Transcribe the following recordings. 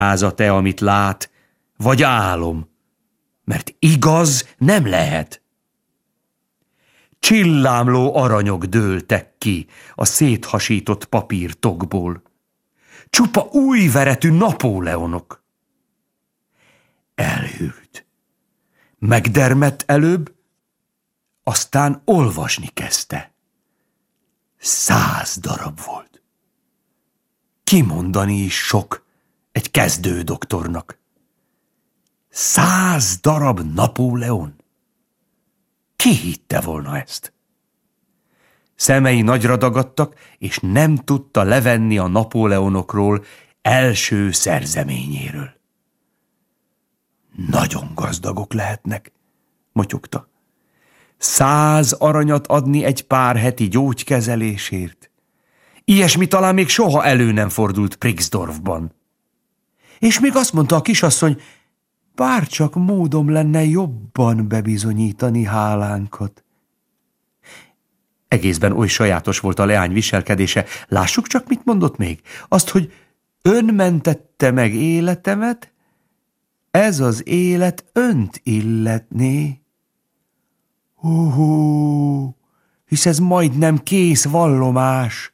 te, amit lát, vagy álom, mert igaz nem lehet. Csillámló aranyok dőltek ki a széthasított papírtokból. Csupa új veretű Napóleonok. Elhűlt. Megdermedt előbb, aztán olvasni kezdte. 100 darab volt. Kimondani is sok egy kezdő doktornak. 100 darab Napóleon? Ki hitte volna ezt? Szemei nagyra dagadtak, és nem tudta levenni a Napóleonokról első szerzeményéről. Nagyon gazdagok lehetnek, motyogta. 100 aranyat adni egy pár heti gyógykezelésért. Ilyesmi talán még soha elő nem fordult Prixdorfban. És még azt mondta a kisasszony, bárcsak módom lenne jobban bebizonyítani hálánkat. Egészben oly sajátos volt a leány viselkedése. Lássuk csak, mit mondott még. Azt, hogy ön mentette meg életemet, ez az élet önt illetné. Hisz ez majdnem kész vallomás.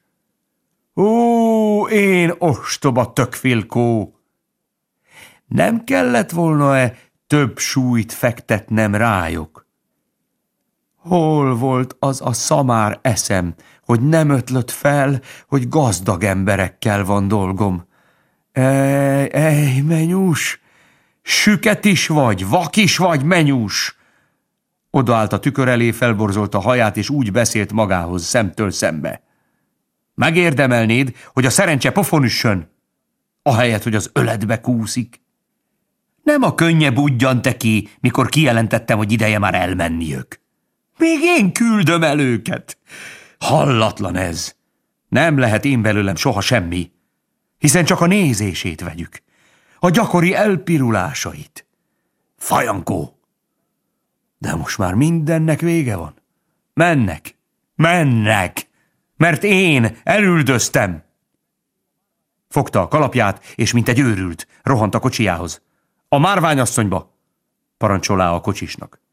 Én ostoba tökfilkó! Nem kellett volna-e több súlyt fektetnem rájuk? Hol volt az a szamár eszem, hogy nem ötlött fel, hogy gazdag emberekkel van dolgom? Menyús! Süket is vagy, vak is vagy, menyús! Odaállt a tükör elé, felborzolta a haját, és úgy beszélt magához szemtől szembe. Megérdemelnéd, hogy a szerencse pofon üssön, ahelyett, hogy az öledbe kúszik. Nem a könnyebb udjan te ki, mikor kijelentettem, hogy ideje már elmenniük. Még én küldöm el őket. Hallatlan ez. Nem lehet én belőlem soha semmi, hiszen csak a nézését vegyük, a gyakori elpirulásait. Fajankó! De most már mindennek vége van. Mennek, mert én elüldöztem. Fogta a kalapját, és mint egy őrült, rohant a kocsijához. A márványasszonyba, parancsol a kocsisnak.